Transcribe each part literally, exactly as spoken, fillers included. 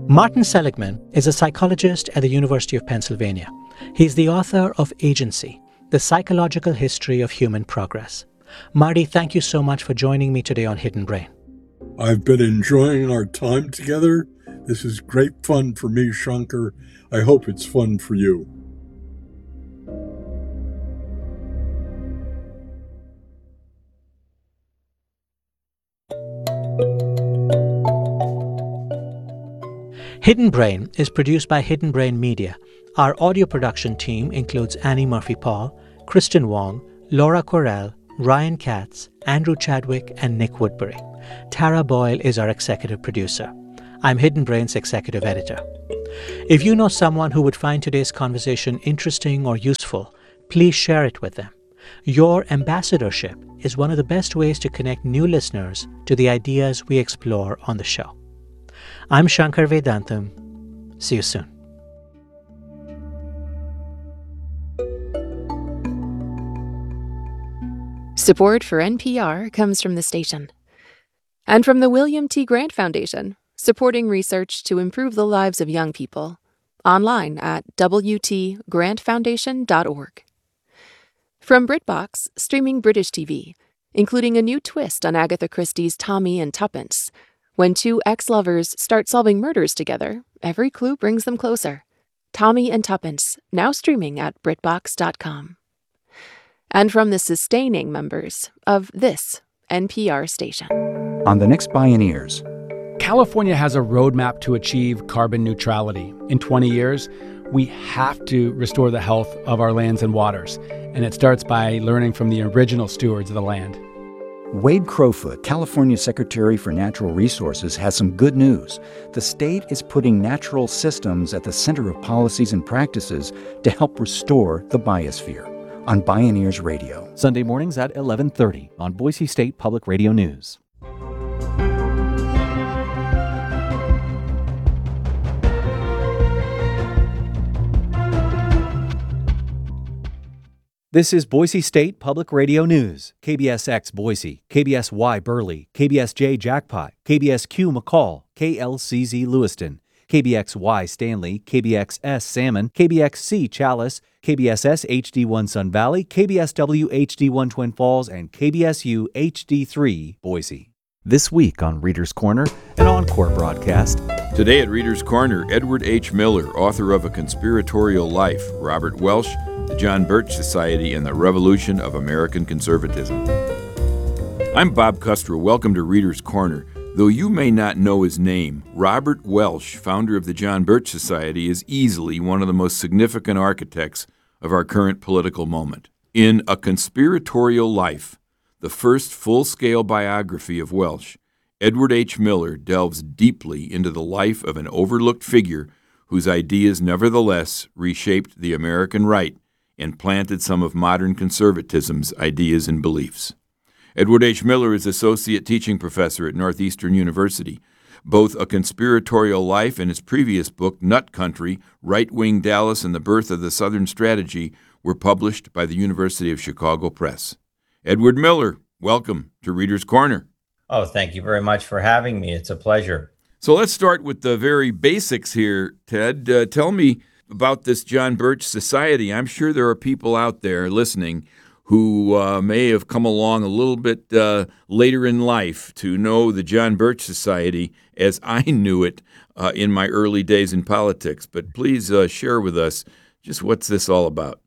Martin Seligman is a psychologist at the University of Pennsylvania. He's the author of Agency, The Psychological History of Human Progress. Marty, thank you so much for joining me today on Hidden Brain. I've been enjoying our time together. This is great fun for me, Shankar. I hope it's fun for you. Hidden Brain is produced by Hidden Brain Media. Our audio production team includes Annie Murphy-Paul, Kristen Wong, Laura Correll, Ryan Katz, Andrew Chadwick, and Nick Woodbury. Tara Boyle is our executive producer. I'm Hidden Brain's executive editor. If you know someone who would find today's conversation interesting or useful, please share it with them. Your ambassadorship is one of the best ways to connect new listeners to the ideas we explore on the show. I'm Shankar Vedantam. See you soon. Support for N P R comes from the station and from the William T. Grant Foundation, supporting research to improve the lives of young people. Online at w t grant foundation dot org. From BritBox, streaming British T V, including a new twist on Agatha Christie's Tommy and Tuppence. When two ex-lovers start solving murders together, every clue brings them closer. Tommy and Tuppence, now streaming at brit box dot com. And from the sustaining members of this N P R station. On the next Bioneers. California has a roadmap to achieve carbon neutrality. In twenty years, we have to restore the health of our lands and waters. And it starts by learning from the original stewards of the land. Wade Crowfoot, California Secretary for Natural Resources, has some good news. The state is putting natural systems at the center of policies and practices to help restore the biosphere. On Bioneers Radio. Sunday mornings at eleven thirty on Boise State Public Radio News. This is Boise State Public Radio News. K B S X Boise, K B S Y Burley, K B S J Jackpot, K B S Q McCall, K L C Z Lewiston, K B X Y Stanley, K B X S Salmon, K B X C Chalice, K B S S H D one Sun Valley, K B S W H D one Twin Falls, and K B S U H D three Boise. This week on Reader's Corner, an encore broadcast. Today at Reader's Corner, Edward H. Miller, author of A Conspiratorial Life, Robert Welsh, the John Birch Society, and the Revolution of American Conservatism. I'm Bob Custrow. Welcome to Reader's Corner. Though you may not know his name, Robert Welsh, founder of the John Birch Society, is easily one of the most significant architects of our current political moment. In A Conspiratorial Life, the first full-scale biography of Welsh, Edward H. Miller delves deeply into the life of an overlooked figure whose ideas nevertheless reshaped the American right and planted some of modern conservatism's ideas and beliefs. Edward H. Miller is Associate Teaching Professor at Northeastern University. Both A Conspiratorial Life and his previous book, Nut Country, Right-Wing Dallas and the Birth of the Southern Strategy, were published by the University of Chicago Press. Edward Miller, welcome to Reader's Corner. Oh, thank you very much for having me. It's a pleasure. So let's start with the very basics here, Ted. Uh, tell me about this John Birch Society. I'm sure there are people out there listening who uh, may have come along a little bit uh, later in life to know the John Birch Society as I knew it uh, in my early days in politics. But please uh, share with us just what's this all about.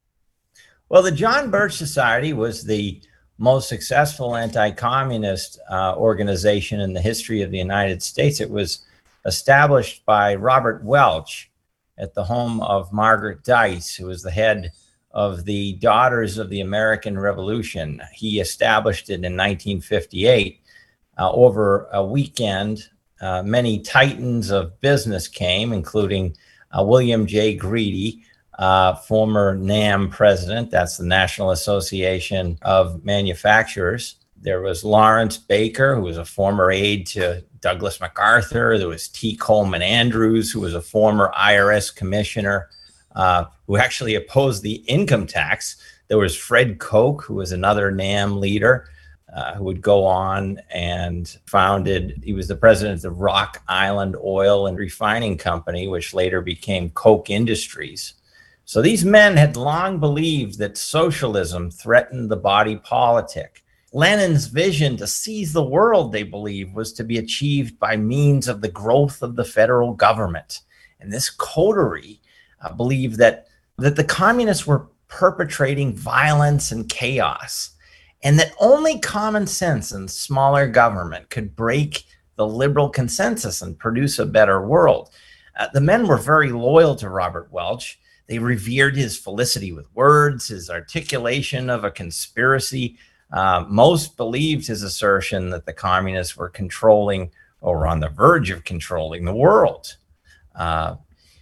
Well, the John Birch Society was the most successful anti-communist uh, organization in the history of the United States. It was established by Robert Welch at the home of Margaret Dice, who was the head of the Daughters of the American Revolution. He established it in nineteen fifty-eight. Uh, over a weekend, uh, many titans of business came, including uh, William J. Greedy, uh, former NAM president. That's the National Association of Manufacturers. There was Lawrence Baker, who was a former aide to Douglas MacArthur. There was T. Coleman Andrews, who was a former I R S commissioner, uh, who actually opposed the income tax. There was Fred Koch, who was another NAM leader. uh, who would go on and founded, he was the president of Rock Island Oil and Refining Company, which later became Koch Industries. So these men had long believed that socialism threatened the body politic. Lenin's vision to seize the world, they believed, was to be achieved by means of the growth of the federal government. And this coterie uh, believed that, that the communists were perpetrating violence and chaos, and that only common sense and smaller government could break the liberal consensus and produce a better world. Uh, the men were very loyal to Robert Welch. They revered his felicity with words, his articulation of a conspiracy. Uh, most believed his assertion that the communists were controlling or were on the verge of controlling the world. Uh,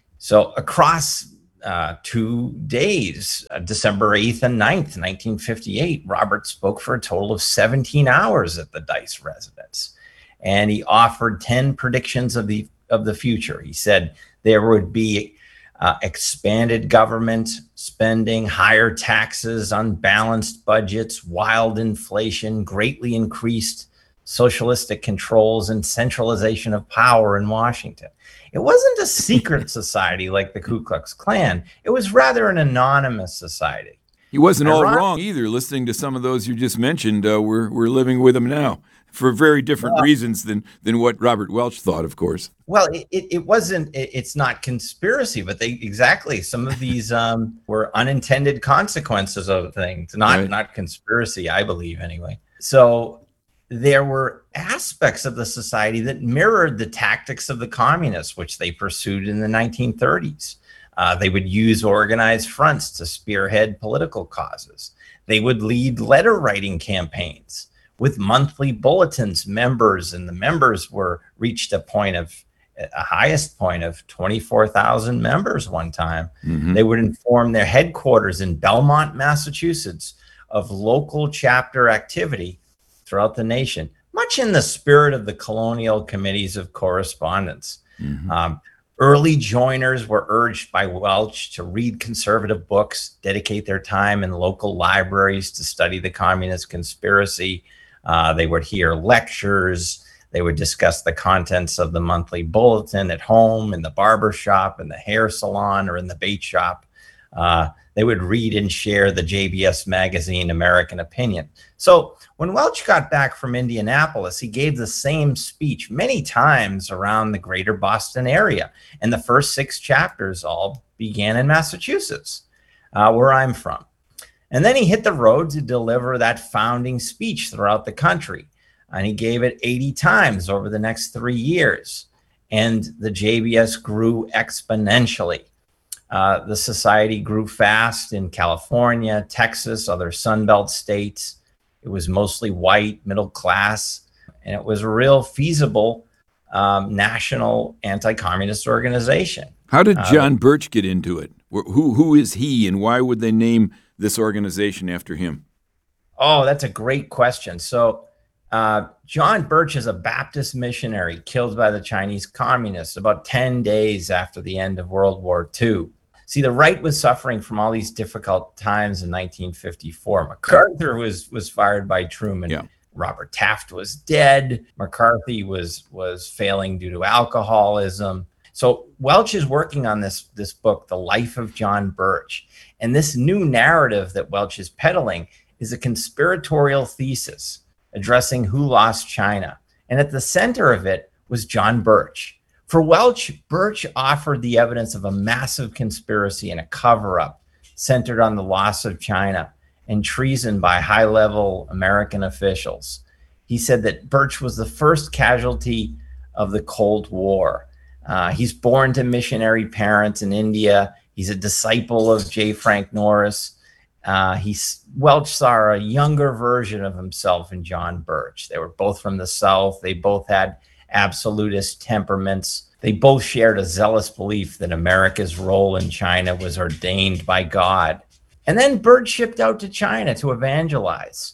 so across uh, two days, uh, December eighth and ninth, nineteen fifty-eight, Robert spoke for a total of seventeen hours at the Dice residence. And he offered ten predictions of the, of the future. He said there would be Uh, expanded government spending, higher taxes, unbalanced budgets, wild inflation, greatly increased socialistic controls, and centralization of power in Washington. It wasn't a secret society like the Ku Klux Klan. It was rather an anonymous society. He wasn't all Iron- wrong either. Listening to some of those you just mentioned, uh, we're we're living with him now for very different Well, reasons than than what Robert Welch thought, of course. Well, it, it, it wasn't, it, it's not conspiracy, but they exactly, some of these um, were unintended consequences of things, not, Right. not conspiracy, I believe anyway. So there were aspects of the society that mirrored the tactics of the communists, which they pursued in the nineteen thirties. Uh, they would use organized fronts to spearhead political causes. They would lead letter writing campaigns with monthly bulletins. Members and the members were reached a point of a highest point of twenty-four thousand members one time. Mhm. They would inform their headquarters in Belmont, Massachusetts, of local chapter activity throughout the nation, much in the spirit of the colonial committees of correspondence. Mhm. Um, early joiners were urged by Welch to read conservative books, dedicate their time in local libraries to study the communist conspiracy. Uh, they would hear lectures. They would discuss the contents of the monthly bulletin at home, in the barber shop, in the hair salon, or in the bait shop. Uh, they would read and share the J B S magazine, American Opinion. So when Welch got back from Indianapolis, he gave the same speech many times around the greater Boston area. And the first six chapters all began in Massachusetts, uh, where I'm from. And then he hit the road to deliver that founding speech throughout the country. And he gave it eighty times over the next three years. And the J B S grew exponentially. Uh, the society grew fast in California, Texas, other Sunbelt states. It was mostly white, middle class, and it was a real feasible um, national anti-communist organization. How did Uh, John Birch get into it? Wh- Who who is he, and why would they name this organization after him? Oh, that's a great question. So uh, John Birch is a Baptist missionary killed by the Chinese communists about ten days after the end of World War Two. See, the right was suffering from all these difficult times in nineteen fifty-four. MacArthur was was fired by Truman. Yeah. Robert Taft was dead. McCarthy was was failing due to alcoholism. So Welch is working on this, this book, The Life of John Birch. And this new narrative that Welch is peddling is a conspiratorial thesis addressing who lost China. And at the center of it was John Birch. For Welch, Birch offered the evidence of a massive conspiracy and a cover-up centered on the loss of China and treason by high-level American officials. He said that Birch was the first casualty of the Cold War. Uh, he's born to missionary parents in India. He's a disciple of J. Frank Norris. Uh, he's, Welch saw a younger version of himself in John Birch. They were both from the South. They both had absolutist temperaments. They both shared a zealous belief that America's role in China was ordained by God. And then Birch shipped out to China to evangelize.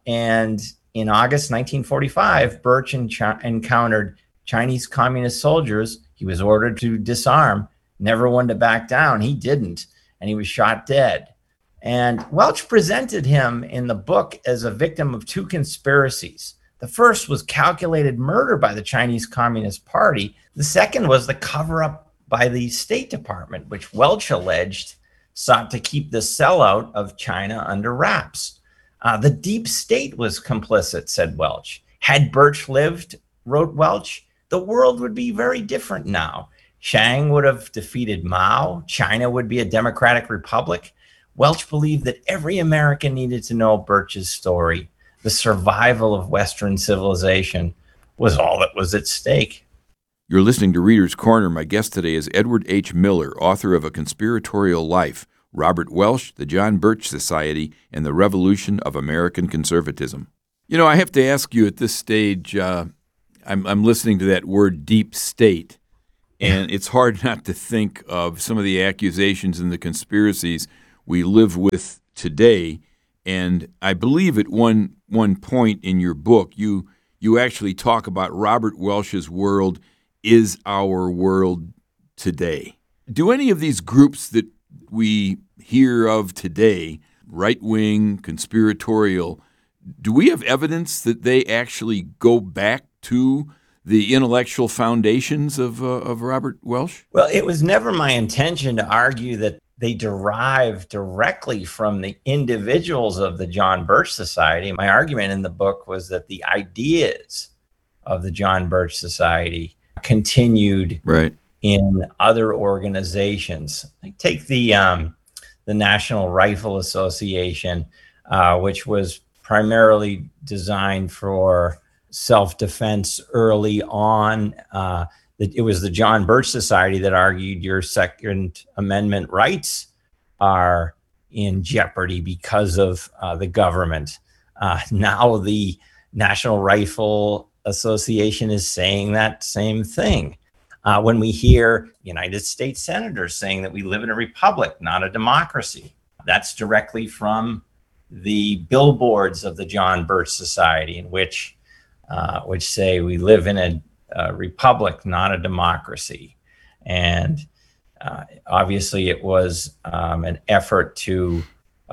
And in August nineteen forty-five, Birch ench- encountered Chinese communist soldiers. He was ordered to disarm, never one to back down. He didn't, and he was shot dead. And Welch presented him in the book as a victim of two conspiracies. The first was calculated murder by the Chinese Communist Party. The second was the cover-up by the State Department, which Welch alleged sought to keep the sellout of China under wraps. Uh, the deep state was complicit, said Welch. Had Birch lived, wrote Welch, the world would be very different now. Chiang would have defeated Mao. China would be a democratic republic. Welch believed that every American needed to know Birch's story. The survival of Western civilization was all that was at stake. You're listening to Reader's Corner. My guest today is Edward H. Miller, author of A Conspiratorial Life, Robert Welch, the John Birch Society, and the Revolution of American Conservatism. You know, I have to ask you at this stage, uh, I'm, I'm listening to that word deep state, and it's hard not to think of some of the accusations and the conspiracies we live with today. And I believe at one one point in your book, you you actually talk about Robert Welch's world is our world today. Do any of these groups that we hear of today, right-wing, conspiratorial, do we have evidence that they actually go back to the intellectual foundations of uh, of Robert Welch? Well, it was never my intention to argue that they derive directly from the individuals of the John Birch Society. My argument in the book was that the ideas of the John Birch Society continued right. in other organizations. Take the um, the National Rifle Association, uh, which was primarily designed for self-defense early on. Uh, It was the John Birch Society that argued your Second Amendment rights are in jeopardy because of uh, the government. Uh, now the National Rifle Association is saying that same thing. Uh, when we hear United States senators saying that we live in a republic, not a democracy, that's directly from the billboards of the John Birch Society, in which uh, which say we live in a Uh, republic, not a democracy. And uh, obviously it was um, an effort to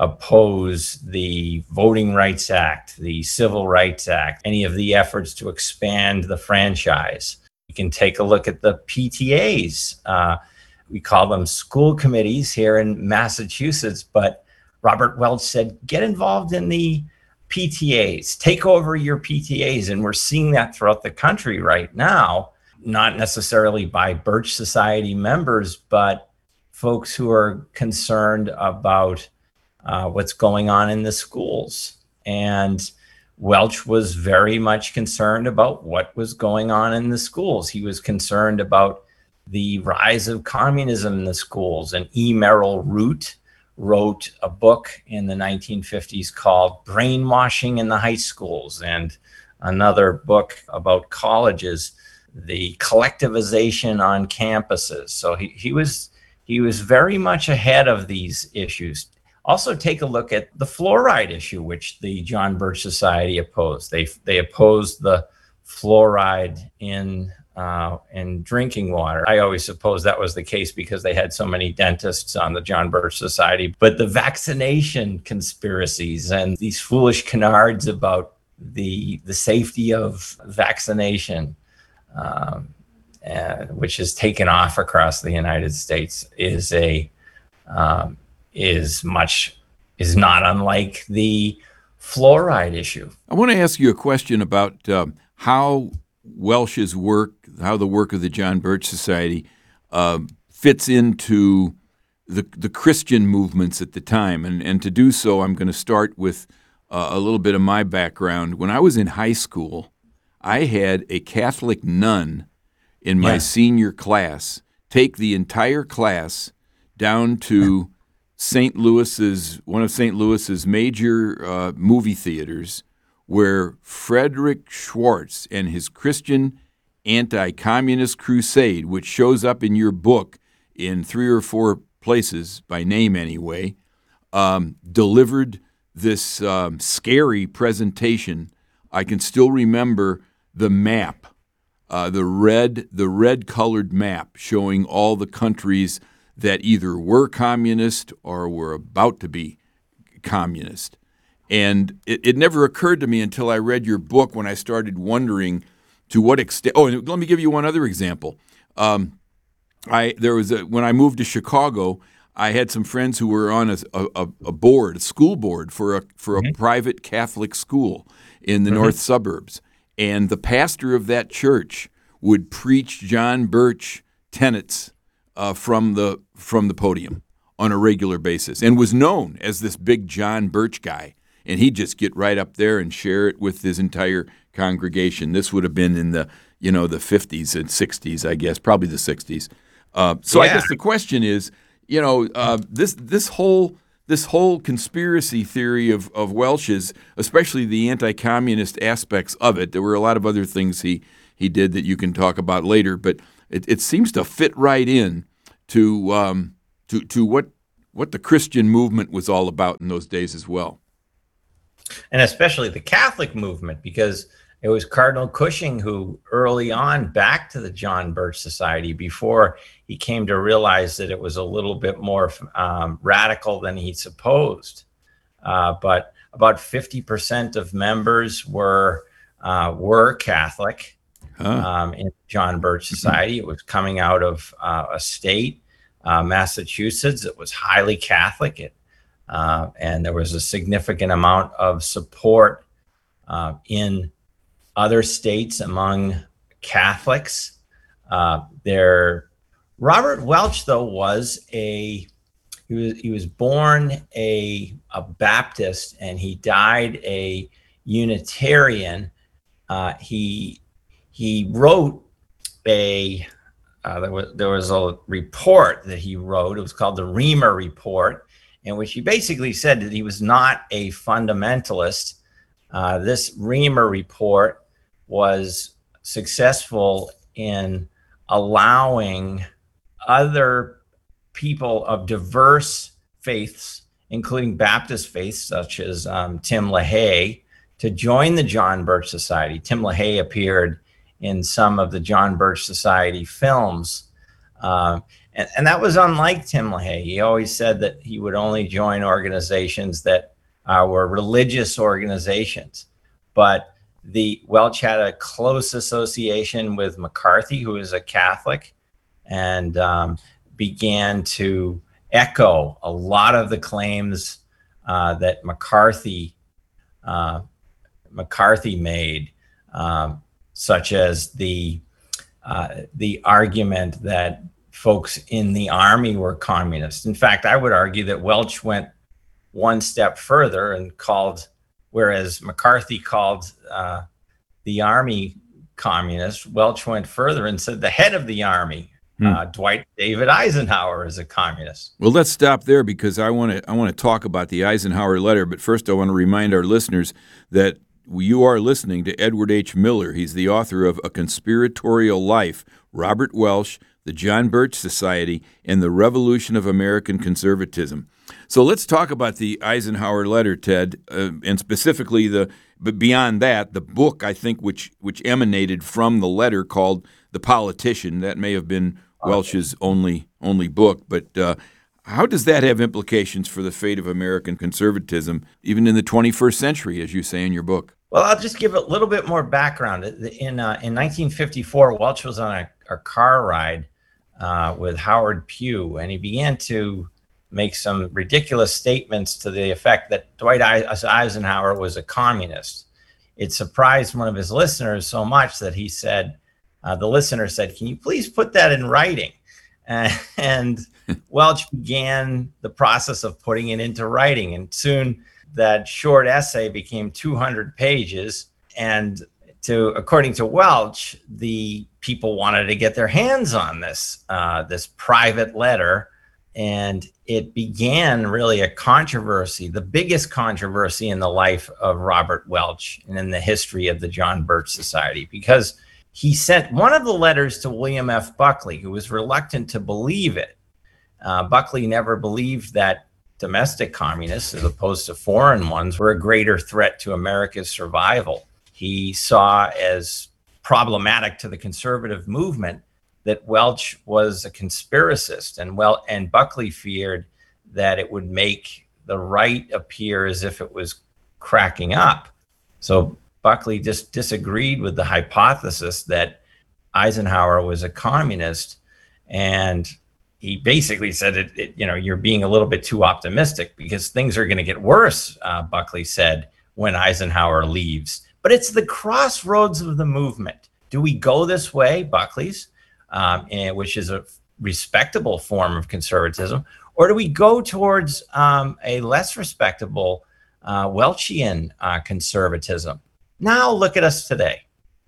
oppose the Voting Rights Act, the Civil Rights Act, any of the efforts to expand the franchise. You can take a look at the P T As. Uh, we call them school committees here in Massachusetts, but Robert Welch said, get involved in the P T As, take over your P T As. And we're seeing that throughout the country right now, not necessarily by Birch Society members, but folks who are concerned about uh, what's going on in the schools. And Welch was very much concerned about what was going on in the schools. He was concerned about the rise of communism in the schools. And E. Merrill Root wrote a book in the nineteen fifties called Brainwashing in the High Schools, and another book about colleges, the collectivization on campuses. So he, he was he was very much ahead of these issues. Also take a look at the fluoride issue, which the John Birch Society opposed. They they opposed the fluoride in Uh, in drinking water. I always suppose that was the case because they had so many dentists on the John Birch Society. But the vaccination conspiracies and these foolish canards about the the safety of vaccination, um, uh, which has taken off across the United States, is a um, is much is not unlike the fluoride issue. I want to ask you a question about um, how Welch's work, how the work of the John Birch Society uh, fits into the the Christian movements at the time. And, and to do so, I'm going to start with uh, a little bit of my background. When I was in high school, I had a Catholic nun in my yeah. senior class take the entire class down to Saint Louis's, one of Saint Louis's major uh, movie theaters, where Frederick Schwartz and his Christian anti-communist crusade, which shows up in your book in three or four places, by name anyway, um, delivered this um, scary presentation. I can still remember the map, uh, the red, the red-colored map showing all the countries that either were communist or were about to be communist. And it, it never occurred to me until I read your book when I started wondering to what extent. Oh, and let me give you one other example. Um, I there was a, when I moved to Chicago, I had some friends who were on a, a, a board, a school board for a for a mm-hmm. private Catholic school in the mm-hmm. north suburbs, and the pastor of that church would preach John Birch tenets uh, from the from the podium on a regular basis, and was known as this big John Birch guy. And he'd just get right up there and share it with his entire congregation. This would have been in the you know the fifties and sixties, I guess, probably the sixties. Uh, so yeah. I guess the question is, you know, uh, this this whole this whole conspiracy theory of of Welch's, especially the anti-communist aspects of it. There were a lot of other things he he did that you can talk about later, but it, it seems to fit right in to um, to to what what the Christian movement was all about in those days as well. And especially the Catholic movement, because it was Cardinal Cushing who early on backed to the John Birch Society before he came to realize that it was a little bit more um, radical than he supposed. Uh, but about fifty percent of members were uh, were Catholic huh. um, in John Birch Society. It was coming out of uh, a state, uh, Massachusetts, that was highly Catholic. It Uh, and there was a significant amount of support uh, in other states among Catholics. Uh, there, Robert Welch, though, was a he was he was born a a Baptist, and he died a Unitarian. Uh, he he wrote a uh, there was there was a report that he wrote. It was called the Reamer Report, in which he basically said that he was not a fundamentalist. Uh, this Reamer Report was successful in allowing other people of diverse faiths, including Baptist faiths such as um, Tim LaHaye, to join the John Birch Society. Tim LaHaye appeared in some of the John Birch Society films. Uh, And, and that was unlike Tim LaHaye. He always said that he would only join organizations that uh, were religious organizations. But the Welch had a close association with McCarthy, who is a Catholic, and um, began to echo a lot of the claims uh, that McCarthy uh, McCarthy made, um, such as the uh, the argument that folks in the Army were communists. In fact, I would argue that Welch went one step further and called, whereas McCarthy called uh, the Army communist, Welch went further and said the head of the Army, hmm. uh, Dwight David Eisenhower, is a communist. Well, let's stop there because I want to I want to talk about the Eisenhower letter. But first, I want to remind our listeners that you are listening to Edward H. Miller. He's the author of A Conspiratorial Life, Robert Welch, the John Birch Society, and the Revolution of American Conservatism. So let's talk about the Eisenhower letter, Ted, uh, and specifically the, but beyond that, the book, I think, which which emanated from the letter called The Politician. That may have been Welch's only only book, but uh, how does that have implications for the fate of American conservatism, even in the twenty-first century, as you say in your book? Well, I'll just give a little bit more background. In uh, in nineteen fifty-four, Welch was on a, a car ride Uh, with Howard Pugh, and he began to make some ridiculous statements to the effect that Dwight Eisenhower was a communist. It surprised one of his listeners so much that he said, uh, the listener said, "Can you please put that in writing?" Uh, and Welch began the process of putting it into writing, and soon that short essay became two hundred pages. And to, according to Welch, the people wanted to get their hands on this uh, this private letter, and it began really a controversy, the biggest controversy in the life of Robert Welch and in the history of the John Birch Society, because he sent one of the letters to William F. Buckley, who was reluctant to believe it. Uh, Buckley never believed that domestic communists, as opposed to foreign ones, were a greater threat to America's survival. He saw as problematic to the conservative movement that Welch was a conspiracist, and well, and Buckley feared that it would make the right appear as if it was cracking up. So Buckley just disagreed with the hypothesis that Eisenhower was a communist, and he basically said, it, it, you know, you're being a little bit too optimistic because things are going to get worse, uh, Buckley said, when Eisenhower leaves. But it's the crossroads of the movement. Do we go this way, Buckley's, um, and, which is a respectable form of conservatism, or do we go towards um, a less respectable uh, Welchian uh, conservatism? Now look at us today.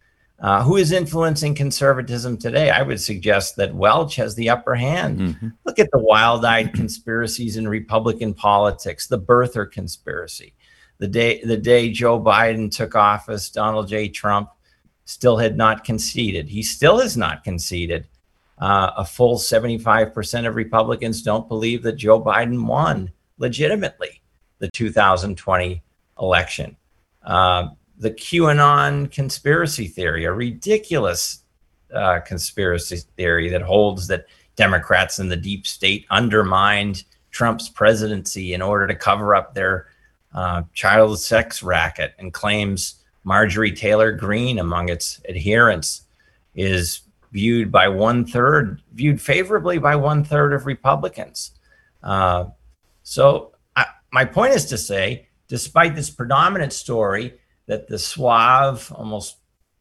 Uh, who is influencing conservatism today? I would suggest that Welch has the upper hand. Mm-hmm. Look at the wild-eyed conspiracies in Republican politics, the birther conspiracy. The day, the day Joe Biden took office, Donald J. Trump still had not conceded. He still has not conceded. Uh, a full seventy-five percent of Republicans don't believe that Joe Biden won legitimately the two thousand twenty election. Uh, the QAnon conspiracy theory, a ridiculous uh, conspiracy theory that holds that Democrats in the deep state undermined Trump's presidency in order to cover up their uh, child sex racket, and claims Marjorie Taylor Greene among its adherents is viewed by one third, viewed favorably by one third of Republicans. Uh, so I, my point is to say, despite this predominant story that the suave, almost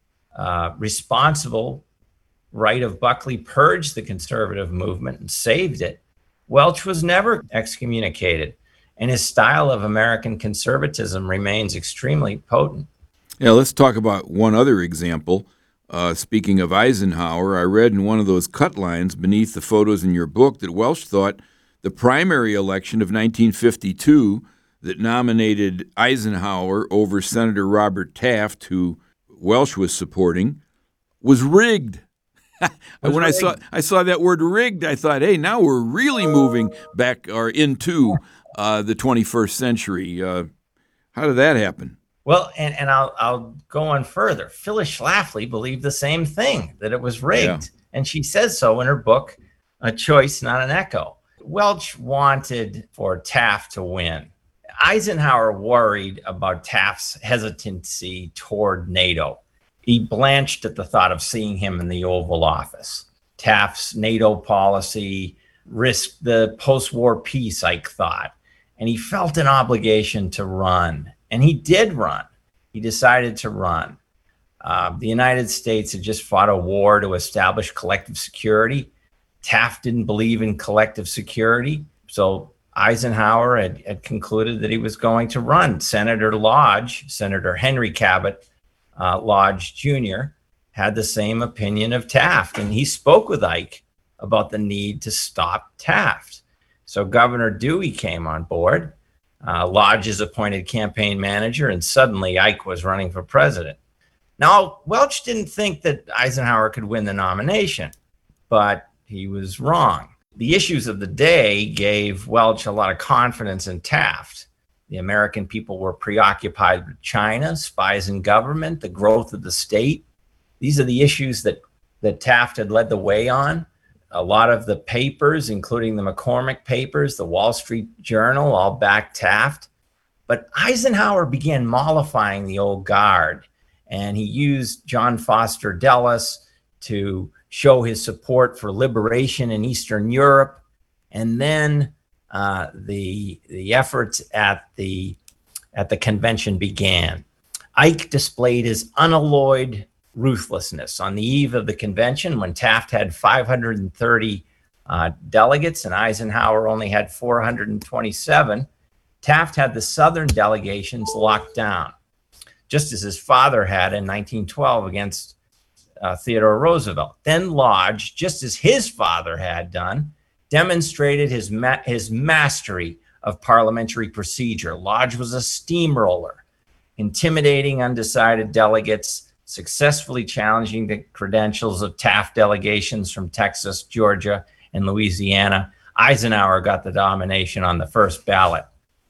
uh, responsible right of Buckley purged the conservative movement and saved it, Welch was never excommunicated, and his style of American conservatism remains extremely potent. Yeah, let's talk about one other example. Uh, speaking of Eisenhower, I read in one of those cut lines beneath the photos in your book that Welch thought the primary election of nineteen fifty-two that nominated Eisenhower over Senator Robert Taft, who Welch was supporting, was rigged. was when rigged. I saw I saw that word rigged, I thought, hey, now we're really moving back or into uh, the twenty-first century. Uh, how did that happen? Well, and, and I'll I'll go on further. Phyllis Schlafly believed the same thing, that it was rigged. Yeah. And she says so in her book, A Choice, Not an Echo. Welch wanted for Taft to win. Eisenhower worried about Taft's hesitancy toward NATO. He blanched at the thought of seeing him in the Oval Office. Taft's NATO policy risked the post-war peace, Ike thought, and he felt an obligation to run. And he did run. He decided to run. Uh, the United States had just fought a war to establish collective security. Taft didn't believe in collective security. So Eisenhower had, had concluded that he was going to run. Senator Lodge, Senator Henry Cabot uh, Lodge Junior, had the same opinion of Taft. And he spoke with Ike about the need to stop Taft. So Governor Dewey came on board. Uh, Lodge is appointed campaign manager, and suddenly Ike was running for president. Now, Welch didn't think that Eisenhower could win the nomination, but he was wrong. The issues of the day gave Welch a lot of confidence in Taft. The American people were preoccupied with China, spies in government, the growth of the state. These are the issues that, that Taft had led the way on. A lot of the papers, including the McCormick papers, the Wall Street Journal, all backed Taft. But Eisenhower began mollifying the old guard, and he used John Foster Dulles to show his support for liberation in Eastern Europe. And then uh, the, the efforts at the, at the convention began. Ike displayed his unalloyed ruthlessness on the eve of the convention, when Taft had five hundred thirty uh, delegates and Eisenhower only had four hundred twenty-seven. Taft had the Southern delegations locked down, just as his father had in nineteen twelve against uh, Theodore Roosevelt. Then Lodge, just as his father had done, demonstrated his ma- his mastery of parliamentary procedure. Lodge was a steamroller, intimidating undecided delegates, successfully challenging the credentials of Taft delegations from Texas, Georgia, and Louisiana. Eisenhower got the nomination on the first ballot.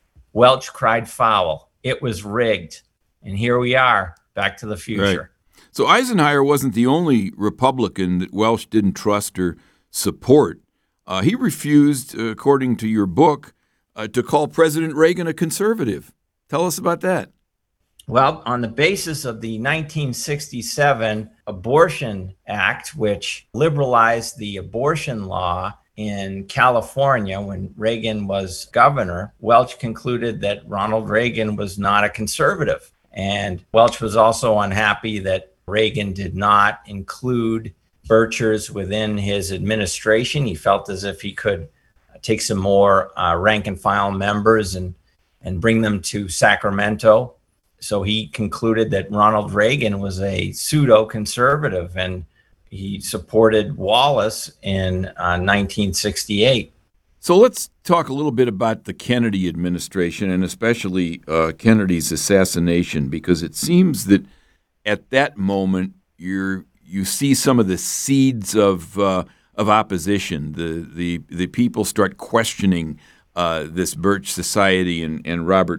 Welch cried foul. It was rigged. And here we are, back to the future. Right. So Eisenhower wasn't the only Republican that Welch didn't trust or support. Uh, he refused, according to your book, uh, to call President Reagan a conservative. Tell us about that. Well, on the basis of the nineteen sixty-seven Abortion Act, which liberalized the abortion law in California when Reagan was governor, Welch concluded that Ronald Reagan was not a conservative. And Welch was also unhappy that Reagan did not include Birchers within his administration. He felt as if he could take some more uh, rank and file members and, and bring them to Sacramento. So he concluded that Ronald Reagan was a pseudo-conservative, and he supported Wallace in uh, nineteen sixty-eight. So let's talk a little bit about the Kennedy administration, and especially uh, Kennedy's assassination, because it seems that at that moment you're you see some of the seeds of uh, of opposition. The the the people start questioning uh, this Birch Society and, and Robert